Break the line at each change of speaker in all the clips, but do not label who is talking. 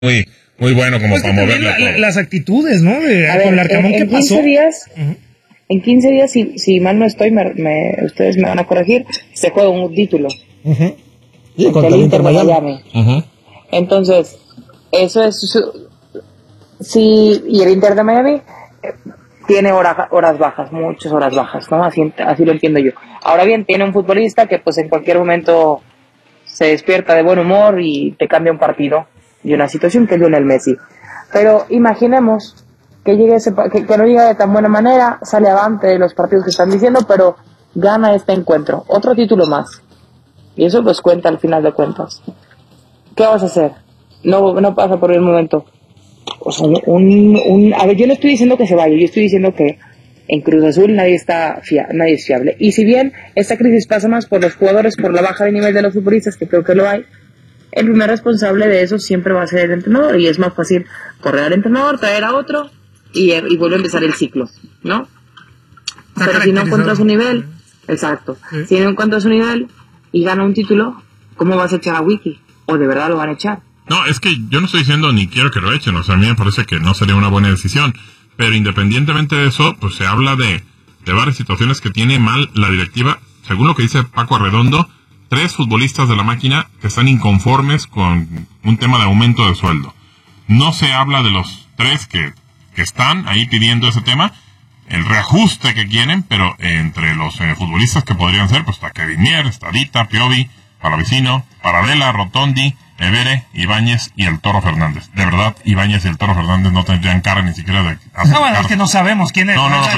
muy, muy bueno como
pues
para moverle.
Las actitudes, ¿no? Con Larcamón, ¿qué pasó?
15 días, en 15 días, si mal no estoy, ustedes me van a corregir, se juega un título.
Sí, contra el Inter Miami.
Entonces, eso es... Sí, y el Inter de Miami tiene horas bajas, muchas horas bajas, ¿no? Así lo entiendo yo. Ahora bien, tiene un futbolista que pues en cualquier momento se despierta de buen humor y te cambia un partido y una situación, que es Lionel Messi. Pero imaginemos que llegue que no llegue de tan buena manera, sale avante de los partidos que están diciendo, pero gana este encuentro, otro título más. Y eso pues cuenta al final de cuentas. ¿Qué vas a hacer? No pasa por el momento. O sea, a ver, yo no estoy diciendo que se vaya, yo estoy diciendo que en Cruz Azul nadie es fiable. Y si bien esta crisis pasa más por los jugadores, por la baja de nivel de los futbolistas, que creo que lo hay, el primer responsable de eso siempre va a ser el entrenador, y es más fácil correr al entrenador, traer a otro y vuelve a empezar el ciclo, ¿no? Pero si no encuentra su nivel, exacto, si no encuentra su nivel y gana un título, ¿cómo vas a echar a Wiki? ¿O de verdad lo van a echar?
No, es que yo no estoy diciendo ni quiero que lo echen, o sea, a mí me parece que no sería una buena decisión, pero independientemente de eso, pues se habla de varias situaciones que tiene mal la directiva. Según lo que dice Paco Arredondo, 3 futbolistas de la máquina que están inconformes con un tema de aumento de sueldo. No se habla de los 3 que están ahí pidiendo ese tema, el reajuste que quieren, pero entre los futbolistas que podrían ser, pues está Kevin Mier, está Dita, Piovi, Palavicino, Paradela, Rotondi, Evere, Ibáñez y el Toro Fernández. De verdad, Ibáñez y el Toro Fernández no tendrían cara ni siquiera de
acercar. No, bueno, es que no sabemos quién es.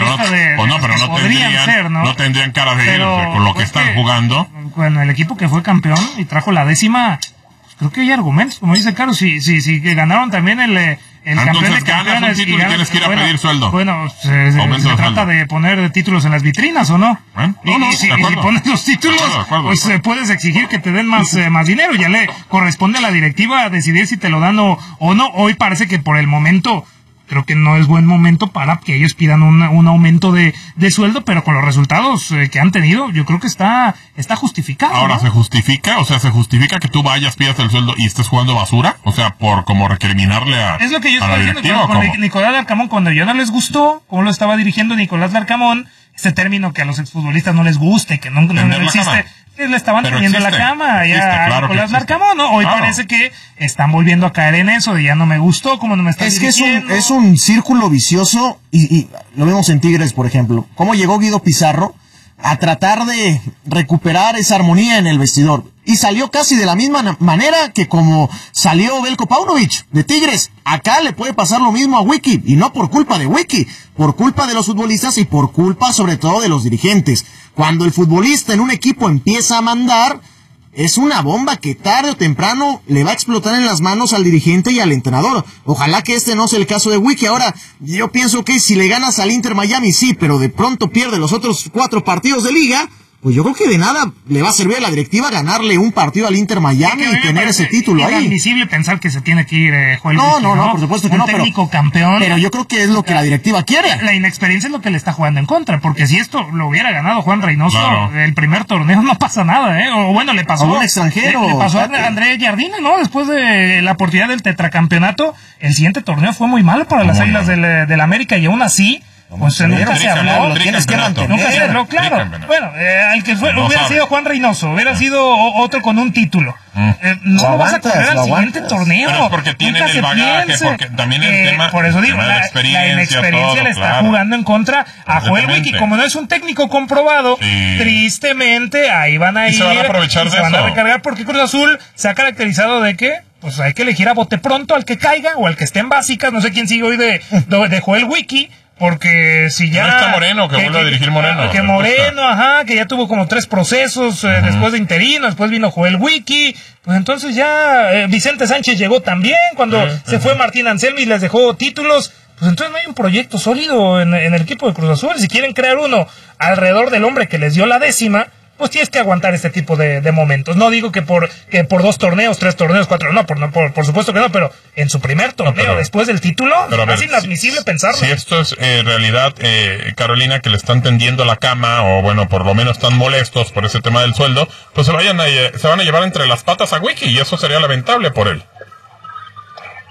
No tendrían cara de ir, o sea, con lo que están jugando.
Bueno, el equipo que fue campeón y trajo la 10ª, pues creo que hay argumentos, como dice Carlos, si que ganaron también el campeón de campeones
y tienes que ir a pedir sueldo.
Bueno, se trata de poner títulos en las vitrinas, ¿o no?
Bueno,
si pones los títulos, pues puedes exigir que te den más dinero. Ya le corresponde a la directiva decidir si te lo dan o no. Hoy parece que por el momento creo que no es buen momento para que ellos pidan un aumento de sueldo, pero con los resultados que han tenido, yo creo que está justificado.
Ahora,
¿no?
¿se justifica que tú vayas, pidas el sueldo y estés jugando basura? O sea, por como recriminarle a
es lo que yo
a la
estoy diciendo con Nicolás Larcamón, cuando ya no les gustó cómo lo estaba dirigiendo Nicolás Larcamón, este término que a los exfutbolistas no les gusta y que no existe, le estaban teniendo la cama ya a Nicolás Larcamón, ¿no? Hoy parece que están volviendo a caer en eso de ya no me gustó, como no me está dirigiendo.
Es un círculo vicioso y lo vemos en Tigres, por ejemplo. Cómo llegó Guido Pizarro a tratar de recuperar esa armonía en el vestidor. Y salió casi de la misma manera que como salió Veljko Paunovic de Tigres. Acá le puede pasar lo mismo a Wiki, y no por culpa de Wiki, por culpa de los futbolistas y por culpa sobre todo de los dirigentes. Cuando el futbolista en un equipo empieza a mandar, es una bomba que tarde o temprano le va a explotar en las manos al dirigente y al entrenador. Ojalá que este no sea el caso de Wiki. Ahora, yo pienso que si le ganas al Inter Miami, sí, pero de pronto pierde los otros 4 partidos de liga, pues yo creo que de nada le va a servir a la directiva ganarle un partido al Inter Miami y tener ese título ahí.
Es inadmisible pensar que se tiene que ir Joel
No,
Wiki,
por supuesto que
un técnico campeón.
Pero yo creo que es lo que la directiva quiere.
La inexperiencia es lo que le está jugando en contra, porque si esto lo hubiera ganado Juan Reynoso, el primer torneo no pasa nada, o bueno, le pasó
a un extranjero.
Le pasó a André Jardine, ¿no? Después de la oportunidad del tetracampeonato, el siguiente torneo fue muy malo para las Águilas del América, y aún así pues nunca se habló,
lo tienes que mantener.
Nunca se habló, claro. Bueno, el que hubiera sido Juan Reynoso, hubiera sido otro con un título. No lo vas a correr al siguiente torneo.
Pero es porque tienen el bagaje, porque también el tema.
Por eso digo, la inexperiencia le está jugando en contra a Joel Wiki. Como no es un técnico comprobado, tristemente ahí van a ir.
Se van a aprovechar de eso.
Se van a recargar, porque Cruz Azul se ha caracterizado de que pues hay que elegir a bote pronto al que caiga o al que esté en básicas. No sé quién sigue hoy de Joel Wiki. Porque si ya...
No está Moreno, que vuelve a dirigir Moreno.
Que Moreno, que ya tuvo como 3 procesos después de interino, después vino Joel Wiki, pues entonces ya Vicente Sánchez llegó también, cuando se fue Martín Anselmi y les dejó títulos, pues entonces no hay un proyecto sólido en el equipo de Cruz Azul. Si quieren crear uno alrededor del hombre que les dio la 10ª, pues tienes que aguantar este tipo de momentos. No digo que por 2 torneos, 3 torneos, 4, no, por supuesto que no, pero en su primer torneo, después del título, es inadmisible pensarlo.
Si esto es realidad, Carolina, que le están tendiendo la cama, o bueno, por lo menos están molestos por ese tema del sueldo, pues se van a llevar entre las patas a Wiki, y eso sería lamentable por él.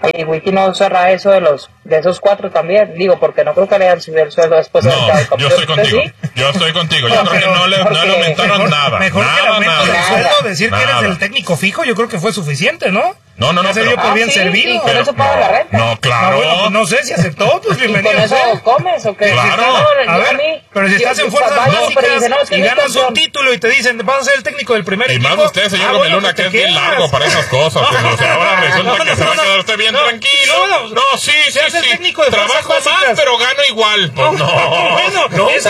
Oye, Wiki no cerra eso de esos 4 también, digo, porque no creo que le hayan subido el sueldo después de
yo estoy contigo. Yo estoy contigo. Yo creo que no le aumentaron nada.
Mejor que le aumenten el sueldo, decir que eres el técnico fijo, yo creo que fue suficiente, ¿no?
No.
Ya se dio por bien servido.
¿Y con eso paga la renta?
No, claro.
No, bueno, pues no sé si aceptó, pues bienvenido.
¿Y con eso comes o qué?
Claro.
A ver, pero si estás en fuerzas básicas y ganas un título y te dicen, vas a ser el técnico del primer equipo.
Y más usted, señor Gomeluna, que es bien largo para esas cosas. O sea, ahora resulta que se va a quedar usted bien tranquilo. No, sí. Trabajo más, pero gano igual. Pues no.
Bueno, eso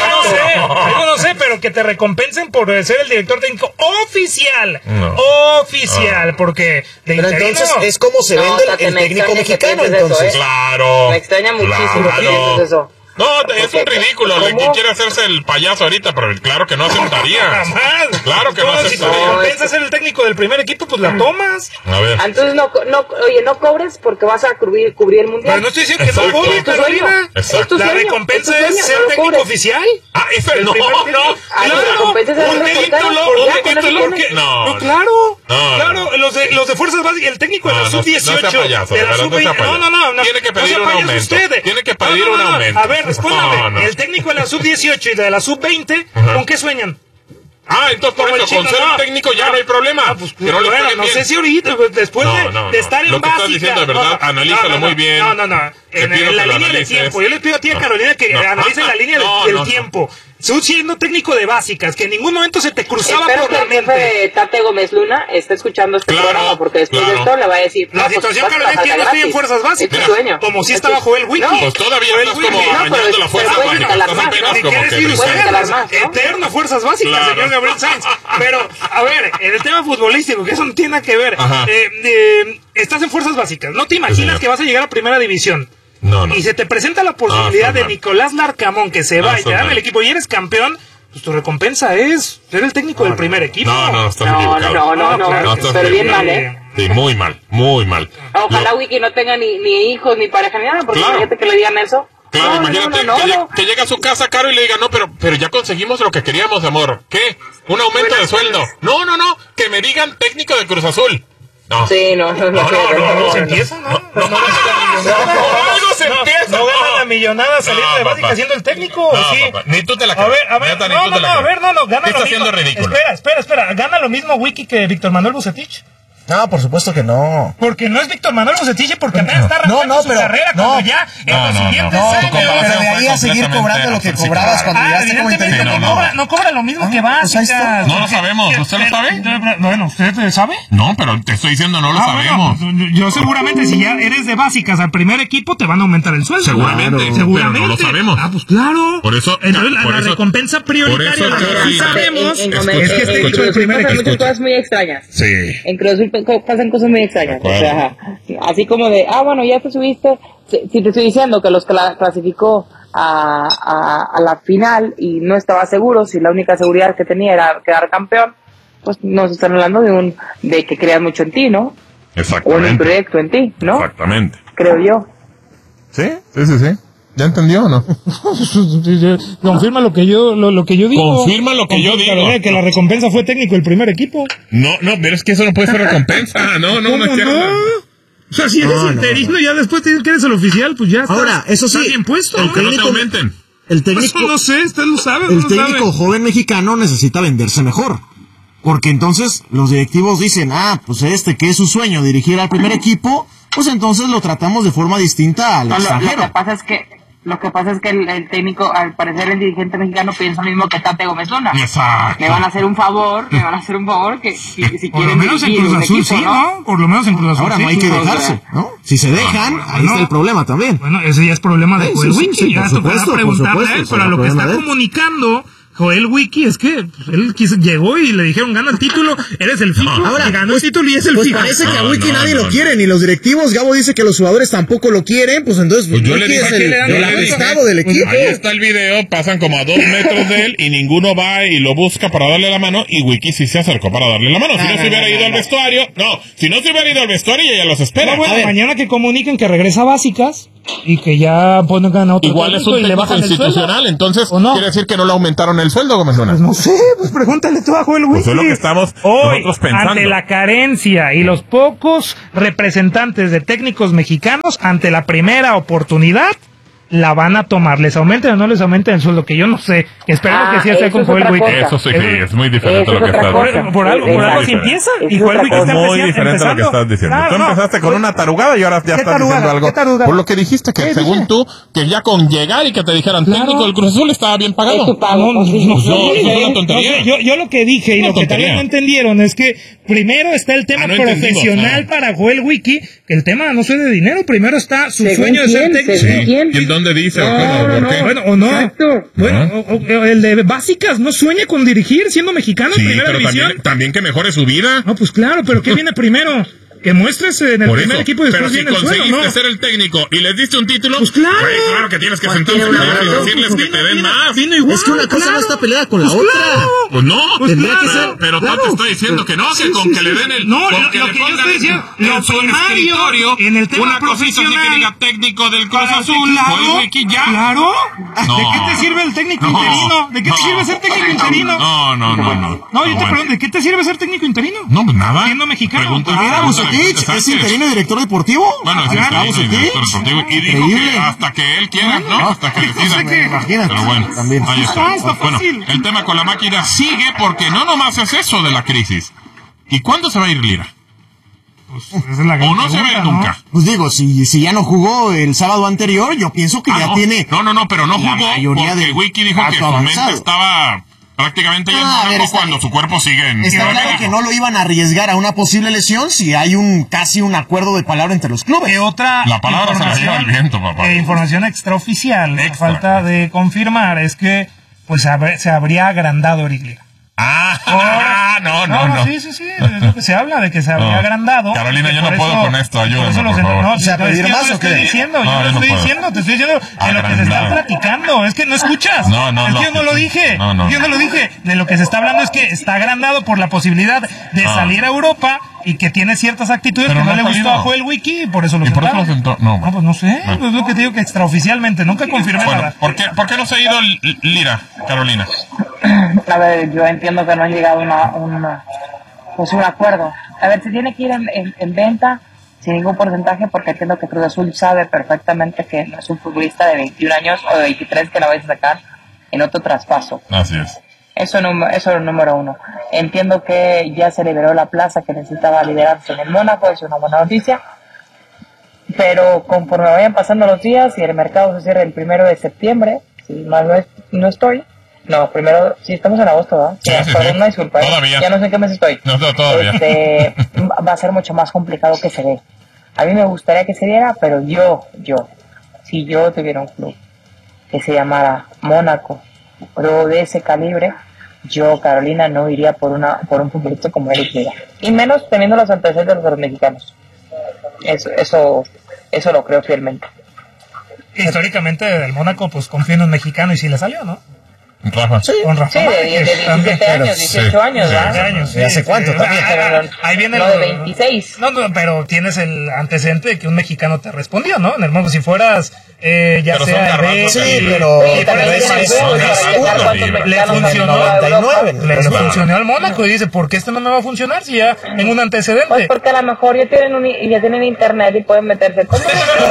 no sé, pero que te recompensen por ser el director técnico oficial. Oficial, porque de
pero
interino,
entonces es como se vende el técnico mexicano, entonces.
Eso,
Claro.
Me extraña muchísimo que pienses eso.
No, es un ridículo. El que quiere hacerse el payaso ahorita, pero claro que no aceptaría.
Jamás.
Claro que no
Si te
aceptaría.
recompensa ser el técnico del primer equipo, pues la tomas.
A ver.
Entonces no cobres porque vas a cubrir el mundial.
Pero no estoy diciendo que no
Exacto.
cobre,
Es tu sueño.
Carolina.
Es tu
La
sueño.
recompensa
Es tu
es
sueño,
ser
no lo
técnico
cobres.
oficial.
Eso
El
no.
primer técnico.
Ah, la recompensa es ser
Un
el
título,
mexicano.
un
Ya, con eso
título.
tienes.
No,
Claro.
No.
Claro, los de fuerzas básicas, el técnico de la
No
sub-18,
sea payaso,
de la
no sea
sub-20,
payaso.
no.
Tiene que
No
pedir
sea
un
payaso
aumento.
usted.
Tiene que pedir un aumento.
A ver, respóndame.
No.
El técnico de la sub-18 y de la sub-20, ¿con qué sueñan?
Entonces por
Como el
eso, con
chino,
ser
no.
el técnico ya no hay problema.
Pues,
Que no le
bueno,
paguen
no
bien.
sé si ahorita, después de estar en
Lo que
básica.
estás diciendo de verdad, analízalo muy bien.
No.
Te pido
En la
que lo
línea de
analices.
tiempo. Yo le pido a ti, Carolina, que analice la línea del tiempo. Tú siendo técnico de básicas, que en ningún momento se te cruzaba
Espero
por
que
la
el jefe
mente.
de Tate Gómez Luna esté escuchando este
Claro,
programa, porque después
claro.
de esto le va a decir...
La situación, Carolina, es que yo no estoy en fuerzas básicas.
Es tu sueño.
Como si
Es
estaba
tu-
Joel Wiki.
No,
Pues todavía
Joel
estás
Wiki.
como
No,
bañando
pero
la fuerza
puedes
básica.
instalar
Estás
más,
apenas
¿no?
Si
como
quieres
que
ir
Puedes instalar más, ¿no?
eterno fuerzas básicas,
Claro.
señor Gabriel Sainz. Pero, a ver, en el tema futbolístico, que eso no tiene nada que ver.
Ajá.
Estás en fuerzas básicas. No te imaginas
señor.
que vas a llegar a primera división.
No.
Y se te presenta la posibilidad
está
de
mal.
Nicolás Larcamón que se va y
está
te dan
mal.
el equipo y eres campeón. Pues tu recompensa es ser el técnico del primer equipo.
No, estás
No,
equivocado.
claro,
estás
pero bien
equivocado.
mal,
Sí, muy mal.
Ojalá Wiki no tenga ni hijos, ni pareja, ni nada, porque
Claro.
imagínate que le digan eso.
Claro,
No,
imagínate
no.
que llegue a su casa Caro y le diga, no, pero ya conseguimos lo que queríamos, amor. ¿Qué? ¿Un aumento de sueldo? No, que me digan técnico de Cruz Azul. No.
Sí, no.
Se empieza, ¿no?
Por algo se empieza.
No gana la millonada saliendo de básica
papá.
siendo el técnico.
No,
sí.
papá, ni tú te la
A ver,
Neta, ni
no,
tú te la
a
crees.
ver, gana
¿Qué
lo
está
mismo.
haciendo ridículo?
Espera, gana lo mismo Wiki que Víctor Manuel Bucetich.
No, por supuesto que no.
Porque no es Víctor Manuel Bucetich, porque apenas está arrancando su
pero-
carrera,
no.
cuando ya en los siguientes
No,
años.
pero de ahí a seguir cobrando lo que cobrabas cuando llegaste como
Evidentemente
interino.
no cobra lo mismo que
pues ahí está.
básicas.
No lo sabemos, ¿usted lo sabe?
Bueno, ¿usted sabe?
No, pero te estoy diciendo, no lo
Bueno, yo seguramente si ya eres de básicas al primer equipo te van a aumentar el sueldo.
Seguramente,
Claro. Seguramente.
pero no lo sabemos.
Pues claro.
Por eso-
Entonces
por
la
eso-
recompensa prioritaria
por eso,
la que sí
Carolina,
sabemos
En
es
Cruz
que esté
Azul
hecho el primer
pasan
equipo.
muchas cosas muy extrañas.
Sí.
En Cruz Azul pasan cosas muy extrañas. O sea, así como de, bueno, ya te subiste. Si te estoy diciendo que los que la clasificó a la final y no estaba seguro, si la única seguridad que tenía era quedar campeón, pues nos están hablando de que creas mucho en ti, ¿no? O en un
Exactamente.
proyecto en ti, ¿no?
Exactamente.
Creo yo.
¿Sí? ¿Ya entendió o no?
Confirma lo que yo digo.
Confirma lo que yo digo.
Que la recompensa fue técnico del primer equipo.
No, pero es que eso no puede ser recompensa. No
¿Cómo
es cierto.
O sea, si eres interino, ya después te dicen que eres el oficial, pues ya
Ahora, eso sí,
estás bien puesto.
el
¿no?
Que no te
técnico-
aumenten.
El técnico,
Eso no sé, usted lo sabe.
el técnico joven mexicano necesita venderse mejor. Porque entonces los directivos dicen, pues que es su sueño dirigir al primer equipo, pues entonces lo tratamos de forma distinta al
No, lo
extranjero.
que pasa es que el técnico, al parecer el dirigente mexicano piensa lo mismo que Tate Gómez Luna.
Exacto.
Me van a hacer un favor que si
Por lo
quieren
menos en
dirigir
Cruz
un
Azul
equipo,
sí,
¿no?
¿no? Por lo menos en Cruz Azul
Ahora
sí.
no hay que
sí,
dejarse, ¿no? Si se dejan, ahí
no.
está el problema también.
Bueno, ese ya es problema de
Sí,
Joel
sí,
Wiki.
sí,
Ya
por
tocará
supuesto,
preguntarle a él,
será
pero a lo que
problema
está
de él.
comunicando Joel Wiki es que él llegó y le dijeron, gana el título, eres el fijo.
Ahora,
y ganó
pues-
el título y es el
Pues
fijo.
parece que a Wiki
No,
nadie
no,
lo quiere, ni los directivos. Gabo dice que los jugadores tampoco lo quieren, pues entonces
Pues yo le
Wiki
dije,
es
¿a quién le dan
el
la
apestado del equipo.
Ahí está el video, pasan como a 2 metros de él y ninguno va y lo busca para darle la mano y Wiki sí se acercó para darle la mano. Si no se hubiera ido al vestuario, si no se hubiera ido al vestuario ya los espera.
No, bueno,
A ver.
mañana que comuniquen que regresa a básicas, y que ya pongan a otro
igual es un
y le
técnico
bajan el
institucional,
sueldo.
entonces
¿O no?
quiere decir que no le aumentaron el sueldo, Gómez Luna.
Pues no sé, pues pregúntale tú a Joel Wiki.
Pues es lo que estamos
hoy,
nosotros pensando.
ante la carencia y los pocos representantes de técnicos mexicanos, ante la primera oportunidad, la van a tomar. ¿Les aumenten o no les aumenten el sueldo? Que yo no sé. Esperemos que sí esté con Joel Wiki.
Eso sí, es muy diferente a lo que
otra
estás
cosa.
diciendo.
Por algo se empieza. Y Joel Wiki está
Muy diferente a lo que estás diciendo.
Claro,
Tú empezaste con una tarugada y ahora ya estás diciendo algo. Por lo que dijiste que según tú, que ya con llegar y que te dijeran técnico del Cruz Azul estaba bien pagado.
Es tu pago.
Pues eso es una tontería.
Yo lo que dije y lo que también no entendieron es que primero está el tema profesional para Joel Wiki, que el tema no es de dinero, primero está su sueño de ser técnico.
¿Y en dónde dice?
¿Por qué? Bueno, o no.
Exacto.
Bueno, o el de básicas no sueña con dirigir siendo mexicano en
Sí,
primera
pero
división.
también que mejore su vida.
No, pues claro, pero ¿qué viene primero? Que muestres en el
Por
primer
eso,
equipo y
pero
después
si
viene el suelo,
conseguiste
¿no?
ser el técnico y les diste un título,
Pues claro.
güey, claro que tienes que sentarse
tiene una
y
razón.
decirles que te den más.
Vino igual,
Es que una cosa
claro.
no está peleada con la
Pues
otra.
claro.
Pues no,
Tendría que ser,
pero
claro.
no te estoy diciendo que no, que con que le den el,
No,
con
lo
que
que
le
yo
pongan
estoy diciendo,
en
lo
su
primario,
escritorio
en el tema
una cosita así que
profesional,
diga técnico del Cruz
Para-
Azul,
claro,
Joel Wiki, ya.
Claro.
No.
¿De qué te sirve el técnico
No.
interino? ¿De qué te sirve ser técnico interino? No, yo te pregunto, ¿de qué te sirve ser técnico interino?
No, pues nada.
Siendo mexicano.
Pregúntale,
Ah,
pregúntale,
Bucetich es interino y director deportivo.
Bueno, sí,
claro,
está bien, director deportivo, y dijo
Increíble.
que hasta que él quiera, ¿no? Hasta que decida.
sé que-
Imagínate.
Pero bueno,
También.
ahí está.
Está
Bueno,
fácil.
el tema con la máquina sigue porque no nomás es eso de la crisis. ¿Y cuándo se va a ir Lira?
Esa es la gran
¿O no se va a ir
pregunta, ¿no?
nunca?
Pues digo, si ya no jugó el sábado anterior, yo pienso que ya
no.
tiene.
No, pero no
la
jugó
mayoría
porque
del
Wiki dijo que
acto
su
avanzado.
mente estaba prácticamente ya en
Ah, a ver,
Mónaco
está
cuando
bien.
su cuerpo sigue en...
Está claro que no lo iban a arriesgar a una posible lesión si hay casi un acuerdo de palabra entre los clubes.
¿Qué otra
La palabra se la lleva el viento, papá.
información extraoficial,
Extra.
falta de confirmar, es que pues se habría agrandado Eric Lira.
No.
Sí, es lo que se habla, de que se habría
No.
agrandado.
Carolina,
que
yo no
por
puedo con esto, ayúdame,
eso
por favor.
O sea, ¿pedir más o qué?
Te estoy diciendo,
No,
yo
yo
te
no
estoy
puedo.
diciendo de lo que se está
Agrandado.
platicando, es que no escuchas.
No,
es que yo no lo
lógico.
dije.
No.
Yo no lo dije. De lo que se está hablando es que está agrandado por la posibilidad de salir a Europa y que tiene ciertas actitudes
Pero
que no
no
le
ha
gustó
salido.
a Joel Wiki y por eso lo
¿Y por eso lo
sentaron.
sentó? No,
No, pues no sé,
Bueno.
es lo que te digo que extraoficialmente, nunca confirmé
Bueno,
nada.
¿por qué no se ha ido Lira, Carolina?
A ver, yo entiendo que no han llegado a un acuerdo. A ver, se tiene que ir en venta sin ningún porcentaje porque entiendo que Cruz Azul sabe perfectamente que no es un futbolista de 21 años o de 23 que la vais a sacar en otro traspaso.
Así es.
Eso es el número uno. Entiendo que ya se liberó la plaza que necesitaba liberarse en el Mónaco, es una buena noticia. Pero conforme vayan pasando los días y el mercado se cierre el 1 de septiembre, si mal no estoy. No, primero, sí, estamos en agosto, ¿verdad?
Sí.
Perdón, una disculpa.
Todavía.
Ya no sé en qué mes estoy.
No, todavía.
Va a ser mucho más complicado que se dé. A mí me gustaría que se diera, pero si yo tuviera un club que se llamara Mónaco, pero de ese calibre, yo, Carolina, no iría por un futbolista como Eric Lira. Y menos teniendo los antecedentes de los mexicanos. Eso lo creo fielmente.
Históricamente del Mónaco pues confía en un mexicano y sí le salió, ¿no?
Rafa.
Con Rafa
Sí, de
Márquez,
17 años, 18 años,
Sí.
¿verdad?
17 años, sí.
¿Y hace cuánto también?
Ahí viene
No, de 26.
No, pero tienes el antecedente de que un mexicano te respondió, ¿no? En el Mónaco, si fueras, ya
Pero son
sea
garbanzos,
Sí,
Sí,
pero
Sí, también
pero
tiene
es-
huevos
es-
para
es-
checar
es-
cuántos
le
mexicanos han
funcionó
llegado a
99.
Europa.
le
Claro.
funcionó al Mónaco y dice, ¿por qué este no me va a funcionar si ya tengo un antecedente?
Pues porque a lo mejor ya tienen internet y pueden meterse como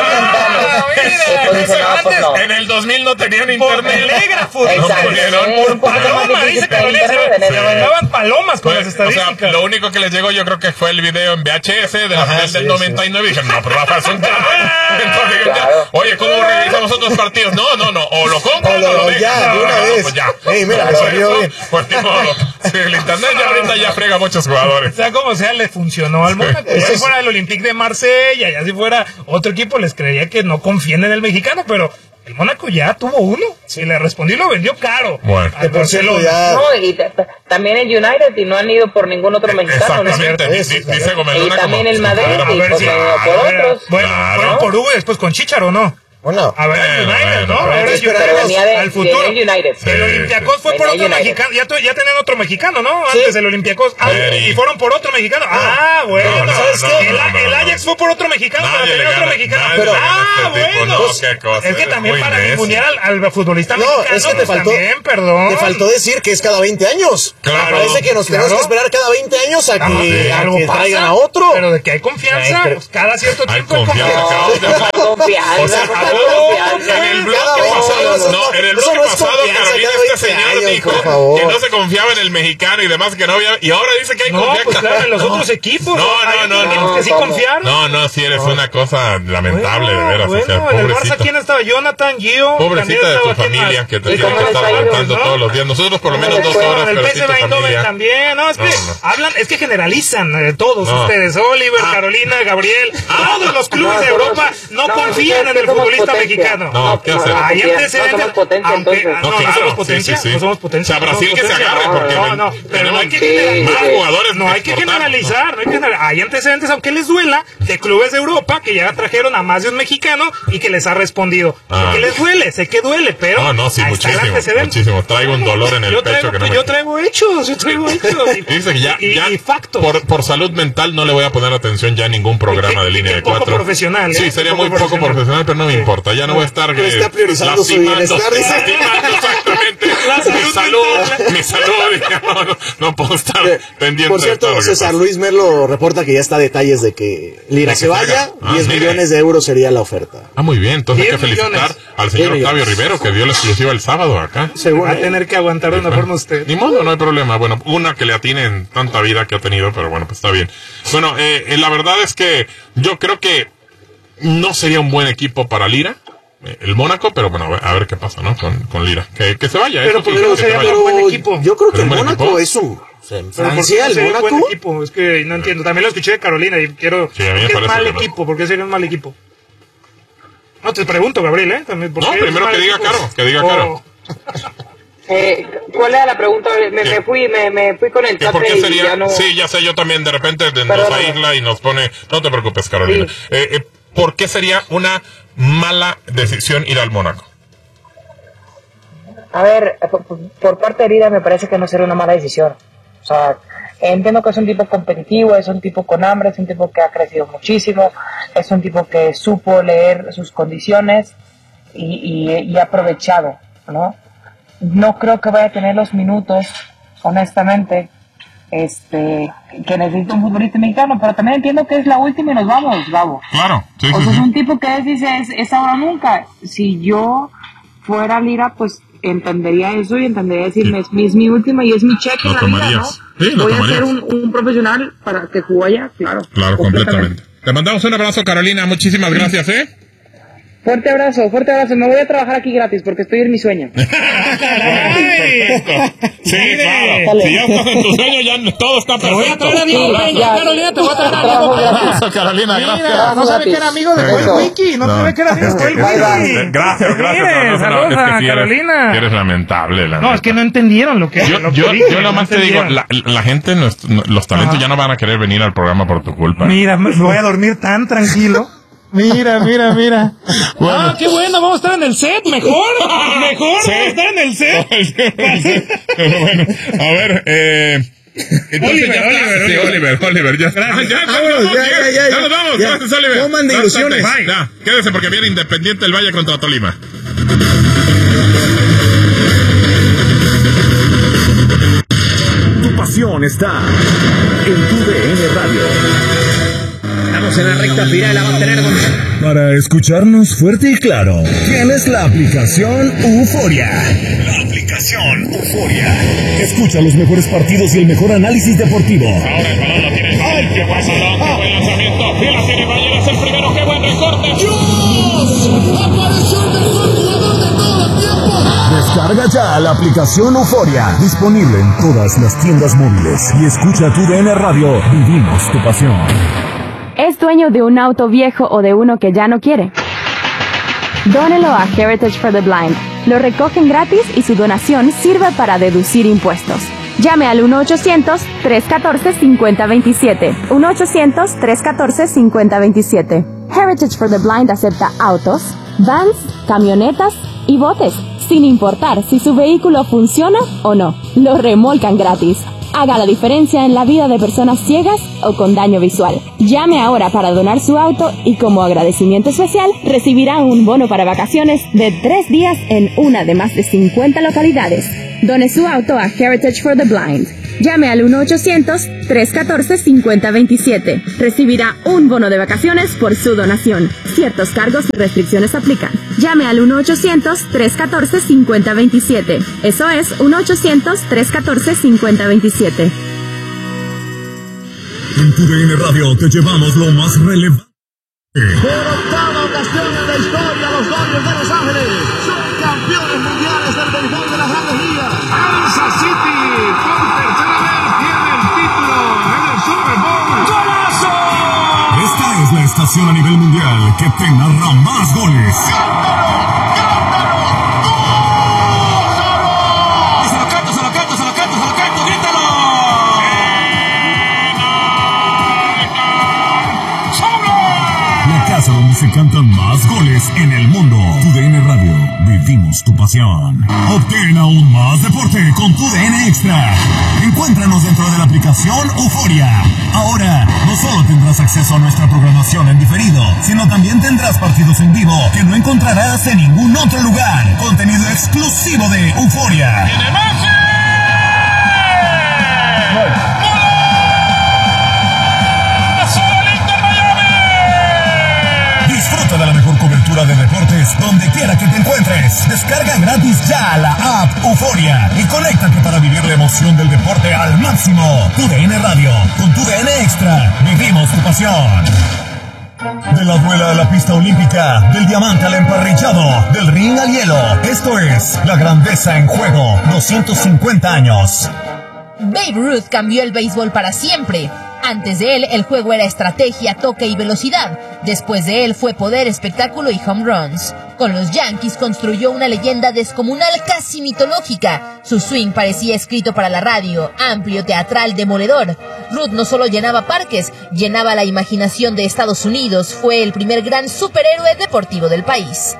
En el 2000 no tenían
Por
internet.
telégrafo,
No
Exacto.
pudieron.
Un poquito más
Paloma,
difícil
dice
que
Carolina,
internet,
se mandaban palomas con las
O sea,
estadísticas.
lo único que les llegó yo creo que fue el video en VHS de la final del 99 y dijeron, no, pero Rafa es un crack. Entonces dijeron,
Claro.
oye, ¿cómo revisamos otros partidos? No, o lo compran o lo dejan.
ya, de una vez.
Pues ya.
Ey, mira, me
Por
salió
eso,
bien.
pues ni modo. Sí, el internet ya ahorita ya frega a muchos jugadores.
O sea, como sea, le funcionó al Mónaco. Ya si fuera el Olympique de Marsella, ya si fuera otro equipo, les creería que no confían en el mexicano, pero el Mónaco ya tuvo uno. Si le respondió y lo vendió caro.
Bueno.
Al Barcelona.
ya.
No, y también el United y no han ido por ningún otro mexicano, ¿no?
Exactamente, dice Gómez
Y
Luna
también
como-
el Madrid
A
y
ver
pues
si-
por otros.
Bueno,
Claro.
fueron por Hugo y después con Chícharo, ¿no?
Bueno,
A ver, el United, ¿no? Ahora es
pero
United,
venía de-
al futuro.
venía el United.
El Olympiacos fue por
Venía
otro
United.
mexicano. Ya tenían otro mexicano, ¿no? Antes el Olympiacos. Y fueron por otro mexicano. Bueno.
No,
¿Sabes
no,
qué?
no,
El Ajax fue por otro mexicano para
Nadie
tener
le
otro
gana-
mexicano.
nadie le gana a este tipo,
Bueno.
no, qué cosa,
Es que
eres
también
muy
para
necio.
ningunear al futbolista
no,
mexicano.
es que te
pues
faltó,
también, perdón.
te faltó decir que es cada 20 años.
Claro.
Parece que nos tenemos que esperar cada 20 años a que,
Algo
que
pasa,
traigan a otro.
Pero de que hay confianza,
Pero-
pues cada cierto
Hay
tiempo hay
confianza.
confianza.
Acabamos de-
Confianza,
O sea,
confianza.
en el bloque
Cada vez,
pasado,
no,
en el
eso
bloque
no es
pasado,
confianza,
Carolina,
cada
este
20
señor
años,
dijo
por favor.
que no se confiaba en el mexicano y demás, que no había, y ahora dice que hay
No,
confianza.
pues claro, en los otros equipos. Hay
No,
equipos que sí
¿cómo?
confiaron.
No, si eres una cosa lamentable, de veras, o sea,
en el Barça,
pobrecita.
¿quién estaba? Jonathan, Gio.
Pobrecita de tu familia que te tiene que estar aguantando todos los días. Nosotros por lo menos 2 horas,
El
pero sí
PSV
tu
Eindhoven
familia.
también. No, es que hablan, es que generalizan todos
No.
ustedes. Oliver, Carolina, Gabriel, todos los clubes de Europa no confían en el
somos
futbolista
potencia.
mexicano.
No, ¿qué hacer?
Hay antecedentes.
No somos potencia, entonces.
No,
No, claro,
somos potencia.
sí.
No somos potencia.
O sea, Brasil
no
que
somos
se
potencia.
agarre, porque
No, pero no hay que
Sí,
generalizar.
más jugadores
No hay que
exportar.
generalizar. Hay antecedentes, aunque les duela, de clubes de Europa que ya trajeron a más de un mexicano y que les ha respondido.
Ah.
Que les duele, sé que duele, pero.
No, sí,
ahí está el
muchísimo,
antecedente.
muchísimo. Traigo un dolor en el
Yo
pecho
traigo,
que no me...
yo traigo hechos. Y,
Dice que ya
y factos.
por salud mental no le voy a poner atención ya a ningún programa de línea de
poco
4.
profesional, ¿eh?
Sí, sería
Poco
muy poco
profesional.
profesional, pero no me importa. Ya no voy a estar
Pero está priorizando su bienestar, dice.
lastimando exactamente
La
mi
salud
salud, mi salud. digamos, no puedo estar pendiente
Por
de todo
cierto,
lo que
César
pasa.
Luis Merlo reporta que ya está detalles de que Lira
De que
se vaya,
salga. Ah,
10
mire.
millones de euros sería la oferta.
Ah, muy bien. Entonces hay que
10
felicitar
millones.
al señor
10
Octavio
millones.
Rivero que dio la exclusiva el sábado acá.
Según
Va a tener que aguantar de una forma usted.
Ni modo, no hay problema. Bueno, una que le atine en tanta vida que ha tenido, pero bueno, pues está bien. Bueno, la verdad es que yo creo que no sería un buen equipo para Lira, el Mónaco, pero bueno, a ver qué pasa, ¿no? Con Lira. Que se vaya,
Pero
eso sí,
¿por qué no
que se
sería
vaya.
un buen equipo?
Yo creo que
¿Es
el
un buen
Mónaco
equipo?
es un... o sea, en
Pero ¿por qué
Francia,
no
el
sería un buen
Mónaco...
equipo? Es que no entiendo. También lo escuché de Carolina y quiero.
Sí, a mí me
¿por qué es
parece
mal
que no.
equipo? ¿Por qué sería un mal equipo? No, te pregunto, Gabriel, ¿eh? También, ¿por
No,
qué es
primero
mal
que diga
equipo?
Caro, que diga Caro.
¿Cuál era la pregunta? Me fui con el
¿Que
chat
por qué
y
sería?
ya no...
Sí, ya sé, yo también de repente nos
Perdóname.
aísla y nos pone... No te preocupes, Carolina. ¿Por qué sería una mala decisión ir al Mónaco?
A ver, por parte de Lira me parece que no sería una mala decisión. O sea, entiendo que es un tipo competitivo, es un tipo con hambre, es un tipo que ha crecido muchísimo, es un tipo que supo leer sus condiciones y ha aprovechado, ¿no? No creo que vaya a tener los minutos, honestamente, que necesita un futbolista mexicano, pero también entiendo que es la última y nos vamos, Gabo.
Claro, sí,
O sea, es un tipo que dice, es ahora o nunca. Si yo fuera Lira, pues entendería eso y entendería decirme, es mi última y es mi cheque
Lo
en la vida, ¿no?
tomarías. Sí, lo
Voy a ser
tomarías.
un profesional para que jugó allá, claro.
Claro, completamente. Te mandamos un abrazo, Carolina. Muchísimas gracias, ¿eh?
Fuerte abrazo. Me voy a trabajar aquí gratis porque estoy en mi sueño.
Sí, claro. Si ya estás en tu sueño, ya todo está perfecto.
Voy a traer a Diego Peña,
Ya.
Carolina, te voy a traer a
Trabajo
Diego Peña.
gratis.
Carolina,
Mira,
gracias.
no sabe que era amigo de Joel
Eso.
Wiki, no sabe que era amigo de Joel
Bye,
Wiki.
bye.
Gracias.
Mire,
No,
saludos
es
a
que sí
Carolina.
Eres lamentable, la
No,
neta.
es que no entendieron lo que lo que
Yo
dije,
nada más
no
te digo,
entendieron.
la gente, los talentos ya no van a querer venir al programa por tu culpa.
Mira, me voy a dormir tan tranquilo. Mira.
Bueno.
Ah, qué bueno, vamos a estar en el set, mejor,
Sí.
vamos a estar en el set.
Pero bueno, a ver, entonces
Oliver,
ya está.
Oliver,
Sí, Oliver, ya.
Gracias.
Ya nos vamos.
Ya.
Gracias, Oliver.
Coman de ilusiones.
Bye. Ya, quédese porque viene Independiente del Valle contra Tolima.
Tu pasión está en tu DN Radio.
Estamos en la recta final, la va a tener Gonzalo.
Para escucharnos fuerte y claro, tienes la aplicación Euforia. La aplicación Euforia. Escucha los mejores partidos y el mejor análisis deportivo.
Ahora el balón lo tiene. ¡Ay, qué pasadón! ¡Qué buen lanzamiento! Y la tiene Bayer, es el primero. ¡Qué buen recorte!
Descarga ya la aplicación Euforia. Disponible en todas las tiendas móviles. Y escucha tu DN Radio. Vivimos tu pasión.
¿Es dueño de un auto viejo o de uno que ya no quiere? Dónelo a Heritage for the Blind. Lo recogen gratis y su donación sirve para deducir impuestos. Llame al 1-800-314-5027. 1-800-314-5027. Heritage for the Blind acepta autos, vans, camionetas y botes, sin importar si su vehículo funciona o no. Lo remolcan gratis. Haga la diferencia en la vida de personas ciegas o con daño visual. Llame ahora para donar su auto y como agradecimiento especial recibirá un bono para vacaciones de 3 días en una de más de 50 localidades. Done su auto a Heritage for the Blind. Llame al 1-800-314-5027. Recibirá un bono de vacaciones por su donación. Ciertos cargos y restricciones aplican. Llame al 1-800-314-5027. Eso es 1-800-314-5027.
En TUDN Radio te llevamos lo más relevante.
Por octava ocasión en la historia, los Dodgers de Los Ángeles son campeones mundiales del béisbol de las Grandes Ligas.
Kansas City, por tercera vez, tiene el título en el Super Bowl. ¡Golazo!
Esta es la estación a nivel mundial que te narra más goles. Donde se cantan más goles en el mundo. TUDN Radio, vivimos tu pasión. Obtén aún más deporte con TUDN Extra. Encuéntranos dentro de la aplicación Euforia. Ahora, no solo tendrás acceso a nuestra programación en diferido, sino también tendrás partidos en vivo que no encontrarás en ningún otro lugar. Contenido exclusivo de Euforia. Disfruta de la mejor cobertura de deportes donde quiera que te encuentres. Descarga gratis ya la app Euforia y conéctate para vivir la emoción del deporte al máximo. TUDN Radio, con TUDN Extra, vivimos tu pasión. De la duela a la pista olímpica, del diamante al emparrillado, del ring al hielo. Esto es La Grandeza en Juego, 250 años.
Babe Ruth cambió el béisbol para siempre. Antes de él, el juego era estrategia, toque y velocidad. Después de él fue poder, espectáculo y home runs. Con los Yankees construyó una leyenda descomunal, casi mitológica. Su swing parecía escrito para la radio, amplio, teatral, demoledor. Ruth no solo llenaba parques, llenaba la imaginación de Estados Unidos. Fue el primer gran superhéroe deportivo del país.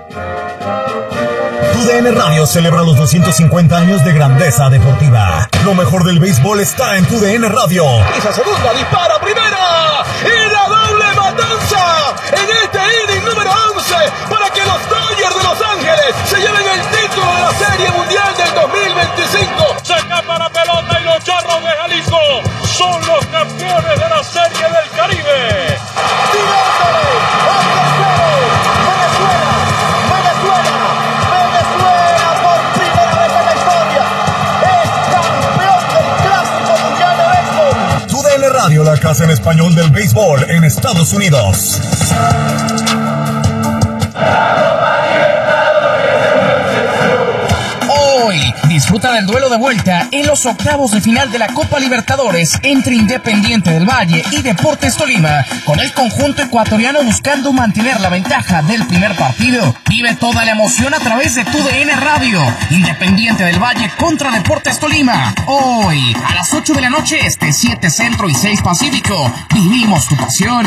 TUDN Radio celebra los 250 años de grandeza deportiva. Lo mejor del béisbol está en TUDN Radio.
Esa segunda dispara primera y la doble matanza en este inning número 11 para que los Dodgers de Los Ángeles se lleven el título de la Serie Mundial del 2025.
Se escapa la pelota y los Charros de Jalisco son los campeones de la Serie del Caribe.
Radio, la casa en español del béisbol en Estados Unidos.
Hoy disfruta del duelo de vuelta en los octavos de final de la Copa Libertadores entre Independiente del Valle y Deportes Tolima, con el conjunto ecuatoriano buscando mantener la ventaja del primer partido. Vive toda la emoción a través de TUDN Radio. Independiente del Valle contra Deportes Tolima. Hoy a las 8 de la noche este, 7 Centro y 6 Pacífico. Vivimos tu pasión.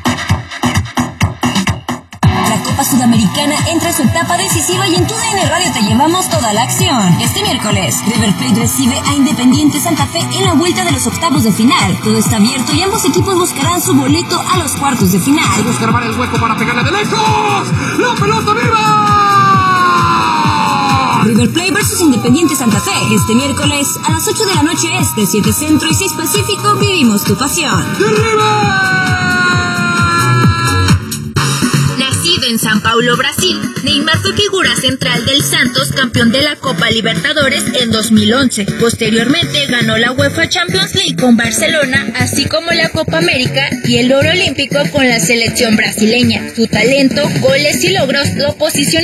La Copa Sudamericana entra en su etapa decisiva y en TUDN Radio te llevamos toda la acción. Este miércoles, River Plate recibe a Independiente Santa Fe en la vuelta de los octavos de final. Todo está abierto y ambos equipos buscarán su boleto a los cuartos de final.
Busca armar el hueco para pegarle de lejos. ¡La pelota viva!
River Plate versus Independiente Santa Fe. Este miércoles a las 8 de la noche este, 7 Centro y 6 Pacífico. Vivimos tu pasión.
Nacido en São Paulo, Brasil, Neymar fue figura central del Santos, campeón de la Copa Libertadores en 2011. Posteriormente ganó la UEFA Champions League con Barcelona, así como la Copa América y el oro olímpico con la selección brasileña. Su talento, goles y logros lo posicionan